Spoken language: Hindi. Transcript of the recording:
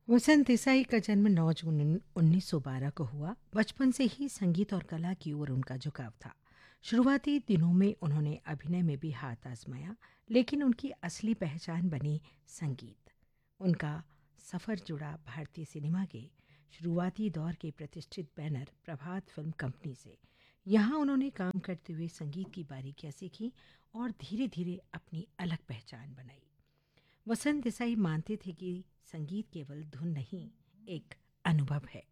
वसंत देसाई का जन्म 9 जून 1912 को हुआ। बचपन से ही संगीत और कला की ओर उनका झुकाव था। शुरुआती दिनों में उन्होंने अभिनय में भी हाथ आजमाया, लेकिन उनकी असली पहचान बनी संगीत। उनका सफ़र जुड़ा भारतीय सिनेमा के शुरुआती दौर के प्रतिष्ठित बैनर प्रभात फिल्म कंपनी से। यहाँ उन्होंने काम करते हुए संगीत की बारीकियाँ सीखी और धीरे धीरे अपनी अलग पहचान बनाई। वसंत देसाई मानते थे कि संगीत केवल धुन नहीं, एक अनुभव है।